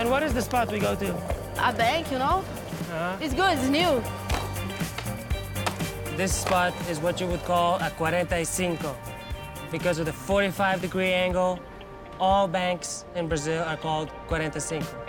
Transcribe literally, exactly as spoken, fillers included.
And what is the spot we go to? A bank, you know? Uh-huh. It's good, it's new. This spot is what you would call a cuarenta y cinco. Because of the forty-five degree angle, all banks in Brazil are called cuarenta y cinco.